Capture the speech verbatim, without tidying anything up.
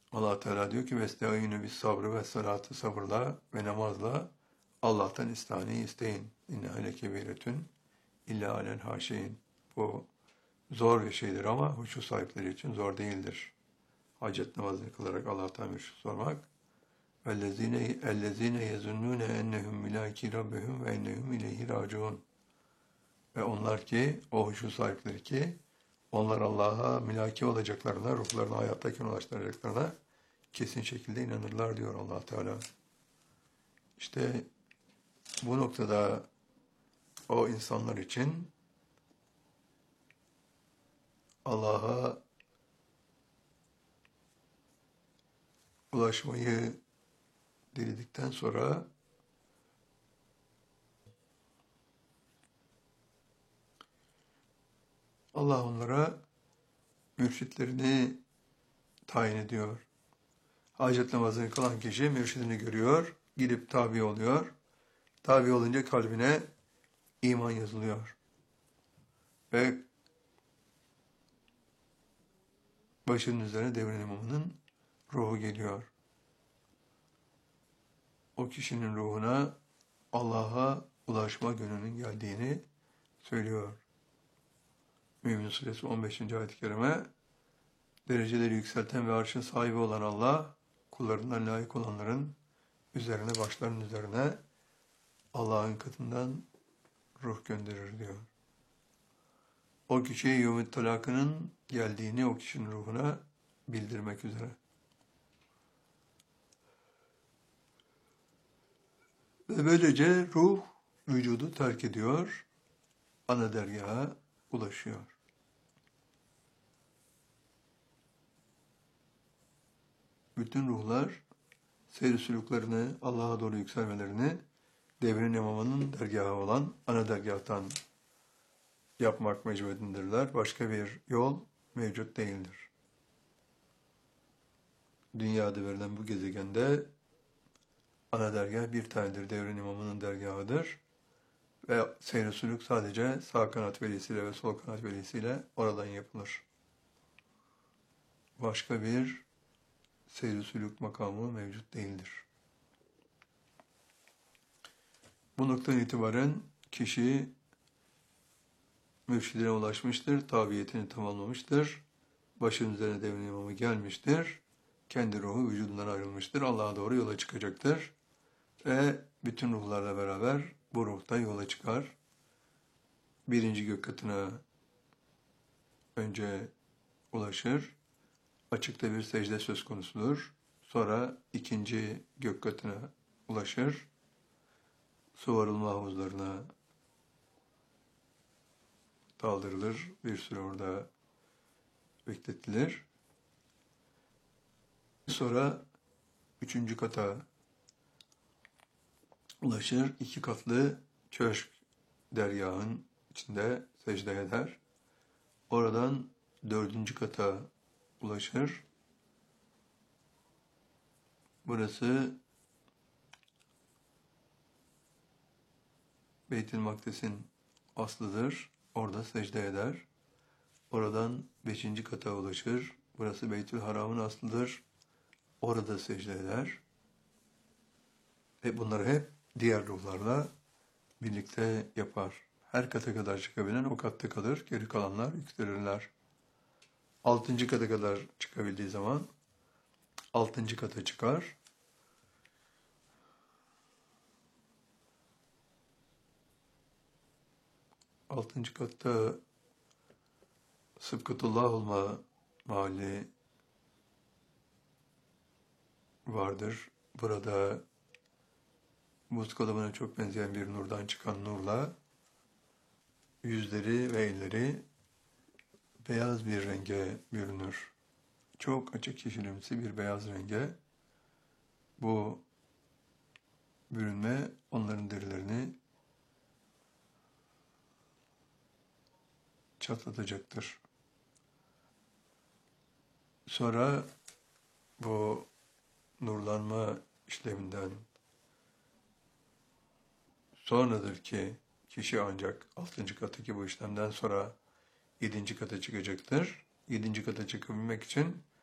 Allah Teala diyor ki vesta'inu bis sabrı ve salatı sabırla ve namazla Allah'tan istani isteyin. İnne lekebiretün illa alel haşin. Bu zor bir şeydir ama huşu sahipleri için zor değildir. Hacet namazını kılarak Allah'tan bir şey sormak. Vellezine ellezine yezunnune ennehum milaki rabbihim ve ennehum ileyhi raciun. Ve onlar ki o huşu sahipleri ki onlar Allah'a milaki olacaklarına, ruhlarını hayattayken ulaştıracaklarına kesin şekilde inanırlar diyor Allah Teala. İşte bu noktada o insanlar için Allah'a ulaşmayı diledikten sonra Allah onlara mürşitlerini tayin ediyor. Hacet namazını kılan kişi mürşidini görüyor, gidip tabi oluyor. Tabi olunca kalbine iman yazılıyor. Ve başının üzerine devrin imamının ruhu geliyor. O kişinin ruhuna Allah'a ulaşma gününün geldiğini söylüyor. Mü'min Suresi on beşinci ayet-i kerime, dereceleri yükselten ve arşın sahibi olan Allah, kullarından layık olanların üzerine, başlarının üzerine Allah'ın katından ruh gönderir diyor. O kişiye yevm-i talakının geldiğini o kişinin ruhuna bildirmek üzere. Ve böylece ruh vücudu terk ediyor, ana dergaha ulaşıyor. Bütün ruhlar seyir sülüklerini, Allah'a doğru yükselmelerini devrin imamının dergahı olan ana dergahtan yapmak mecburiyetindedirler. Başka bir yol mevcut değildir. Dünyada verilen bu gezegende ana dergah bir tanedir. Devrin imamının dergahıdır. Ve seyir sülük sadece sağ kanat velisiyle ve sol kanat velisiyle oradan yapılır. Başka bir seyir sülük makamı mevcut değildir. Bu noktadan itibaren kişi mürşidine ulaşmıştır, tabiyetini tamamlamıştır, başının üzerine devrin imamı gelmiştir, kendi ruhu vücudundan ayrılmıştır, Allah'a doğru yola çıkacaktır ve bütün ruhlarla beraber bu ruhta yola çıkar. Birinci gök katına önce ulaşır, açıkta bir secde söz konusudur, sonra ikinci gök katına ulaşır, suvarılma havuzlarına daldırılır, bir süre orada bekletilir. Sonra üçüncü kata ulaşır, iki katlı köşk dergahın içinde secde eder. Oradan dördüncü kata ulaşır. Burası Beyt-i Makdis'in aslıdır. Orada secde eder. Oradan beşinci kata ulaşır. Burası Beytül Haram'ın aslıdır. Orada secde eder. Ve bunları hep diğer ruhlarla birlikte yapar. Her kata kadar çıkabilen o katta kalır. Geri kalanlar yükselirler. Altıncı kata kadar çıkabildiği zaman altıncı kata çıkar. Altıncı katta Sıbkatullah olma mahalli vardır. Burada buz kalıbına çok benzeyen bir nurdan çıkan nurla yüzleri ve elleri beyaz bir renge bürünür. Çok açık yeşilimsi bir beyaz renge. Bu bürünme onların derilerini çatlatacaktır. Sonra bu nurlanma işleminden sonradır ki kişi ancak altıncı kattaki bu işlemden sonra yedinci kata çıkacaktır. Yedinci kata çıkabilmek için